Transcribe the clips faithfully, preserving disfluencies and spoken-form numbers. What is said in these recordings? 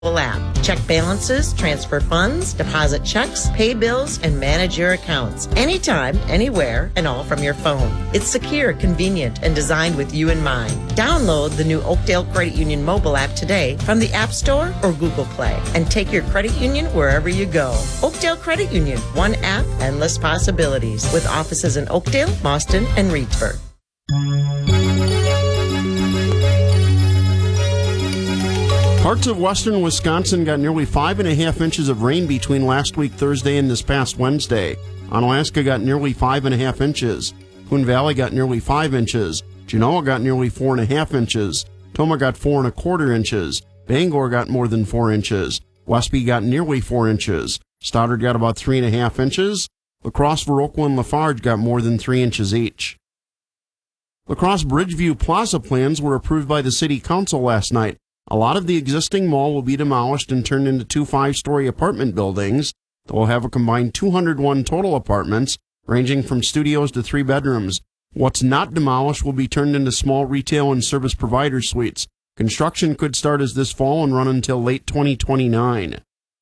app. Check balances, transfer funds, deposit checks, pay bills, and manage your accounts anytime, anywhere, and all from your phone. It's secure, convenient, and designed with you in mind. Download the new Oakdale Credit Union mobile app today from the App Store or Google Play and take your credit union wherever you go. Oakdale Credit Union, one app, endless possibilities, with offices in Oakdale, Boston, and Reedsburg. Parts of western Wisconsin got nearly five and a half inches of rain between last week Thursday and this past Wednesday. Onalaska got nearly five and a half inches. Coon Valley got nearly five inches. Genoa got nearly four and a half inches. Toma got four and a quarter inches. Bangor got more than four inches. Westby got nearly four inches. Stoddard got about three and a half inches. La Crosse, Viroqua, and Lafarge got more than three inches each. La Crosse Bridgeview Plaza plans were approved by the City Council last night. A lot of the existing mall will be demolished and turned into two five-story apartment buildings that will have a combined two hundred one total apartments, ranging from studios to three bedrooms. What's not demolished will be turned into small retail and service provider suites. Construction could start as this fall and run until late twenty twenty-nine.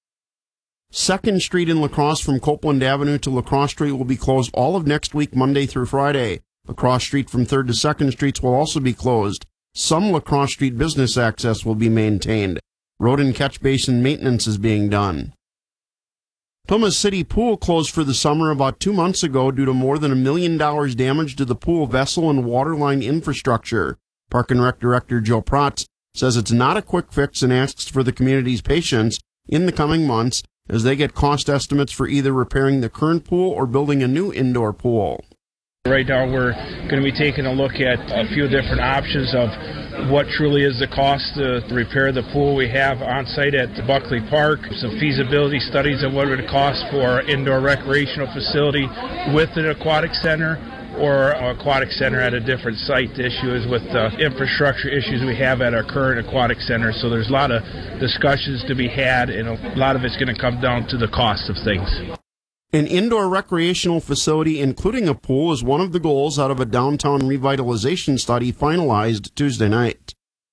second Street in La Crosse from Copeland Avenue to La Crosse Street will be closed all of next week, Monday through Friday. La Crosse Street from third to second Streets will also be closed. Some La Crosse Street business access will be maintained. Road and catch basin maintenance is being done. Thomas City Pool closed for the summer about two months ago due to more than a million dollars damage to the pool vessel and waterline infrastructure. Park and Rec Director Joe Protz says it's not a quick fix and asks for the community's patience in the coming months as they get cost estimates for either repairing the current pool or building a new indoor pool. Right now we're going to be taking a look at a few different options of what truly is the cost to repair the pool we have on site at the Buckley Park, some feasibility studies of what it would cost for indoor recreational facility with an aquatic center or an aquatic center at a different site. The issue is with the infrastructure issues we have at our current aquatic center, so there's a lot of discussions to be had, and a lot of it's going to come down to the cost of things. An indoor recreational facility, including a pool, is one of the goals out of a downtown revitalization study finalized Tuesday night.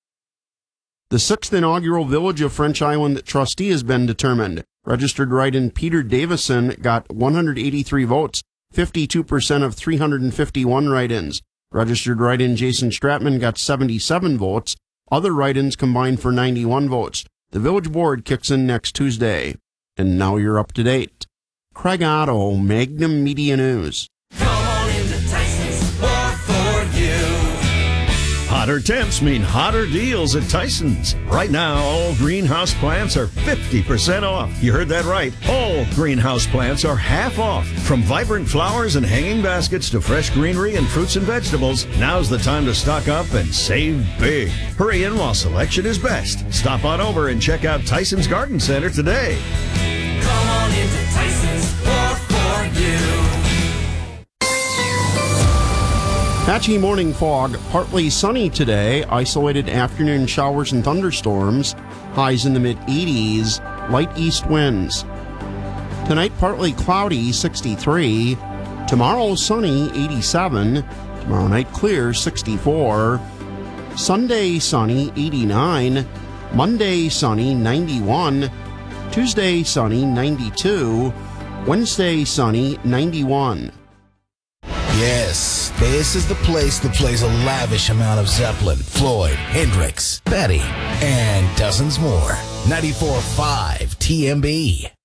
The sixth inaugural Village of French Island trustee has been determined. Registered write-in Peter Davison got one hundred eighty-three votes, fifty-two percent of three hundred fifty-one write-ins. Registered write-in Jason Stratman got seventy-seven votes. Other write-ins combined for ninety-one votes. The Village Board kicks in next Tuesday. And now you're up to date. Craig Otto, Magnum Media News. Come on into Tyson's, more for you. Hotter temps mean hotter deals at Tyson's. Right now, all greenhouse plants are fifty percent off. You heard that right. All greenhouse plants are half off. From vibrant flowers and hanging baskets to fresh greenery and fruits and vegetables, now's the time to stock up and save big. Hurry in while selection is best. Stop on over and check out Tyson's Garden Center today. Come on into Tyson's, more for you. Patchy morning fog, partly sunny today, isolated afternoon showers and thunderstorms, highs in the mid eighties, light east winds. Tonight partly cloudy, sixty-three. Tomorrow sunny, eighty-seven. Tomorrow night clear, sixty-four. Sunday sunny, eighty-nine. Monday sunny, ninety-one. Tuesday, sunny, ninety-two. Wednesday, sunny, ninety-one. Yes, this is the place that plays a lavish amount of Zeppelin, Floyd, Hendrix, Betty, and dozens more. ninety-four point five T M B.